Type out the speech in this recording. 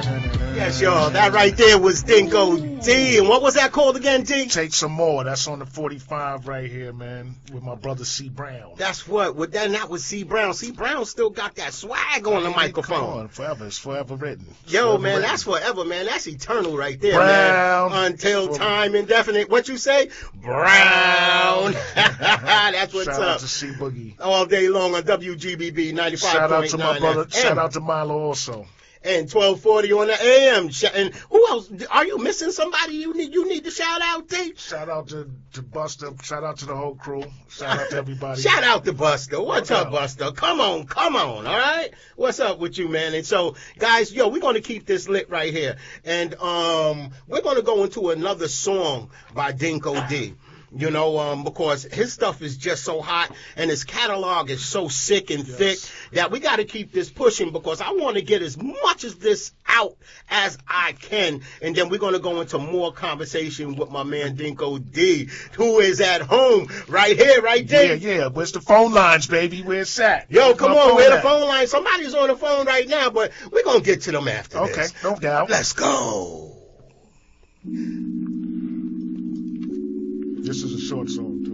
Yes, y'all. That right there was Dingo D. And what was that called again, D? Take Some More. That's on the 45 right here, man, with my brother C. Brown. That's what. Well, then that was C. Brown. C. Brown still got that swag on the microphone. Come on, forever. It's forever written. Yo, man, that's forever, man. That's eternal right there, Brown. man. Until time indefinite. What you say? Brown. That's what's up. Shout out to C. Boogie. All day long on WGBB 95.9. Shout out to my brother. FM. Shout out to Milo also. And 1240 on the AM. And who else? Are you missing somebody you need to shout out, D? Shout out to Buster. Shout out to the whole crew. Shout out to everybody. Shout out to Buster. What's up, Buster? Come on, all right? What's up with you, man? And so, guys, we're going to keep this lit right here. And we're going to go into another song by Dingo D. You know, because his stuff is just so hot and his catalog is so sick and thick that we got to keep this pushing because I want to get as much of this out as I can. And then we're going to go into more conversation with my man Dingo D, who is at home right here, right there. Yeah. Where's the phone lines, baby? Where's that? Yo, come on, where the phone lines? Somebody's on the phone right now, but we're going to get to them after this. Okay, no doubt. Let's go. This is a short song, too.